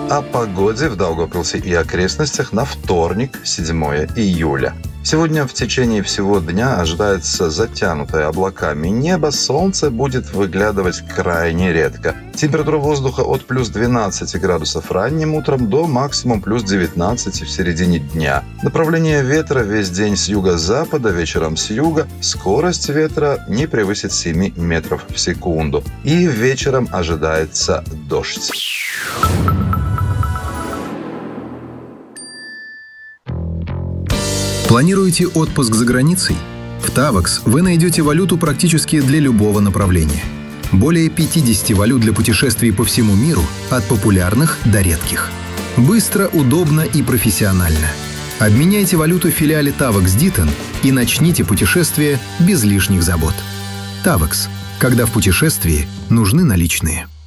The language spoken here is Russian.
о погоде в Даугавпилсе и окрестностях на вторник, 7 июля. Сегодня в течение всего дня ожидается затянутое облаками небо, солнце будет выглядывать крайне редко. Температура воздуха от плюс 12 градусов ранним утром до максимум плюс 19 в середине дня. Направление ветра весь день с юго-запада, вечером с юга. Скорость ветра не превысит 7 метров в секунду. И вечером ожидается дождь. Планируете отпуск за границей? В Tavax вы найдете валюту практически для любого направления. Более 50 валют для путешествий по всему миру, от популярных до редких. Быстро, удобно и профессионально. Обменяйте валюту в филиале Tavax Ditton и начните путешествие без лишних забот. Tavax. Когда в путешествии нужны наличные.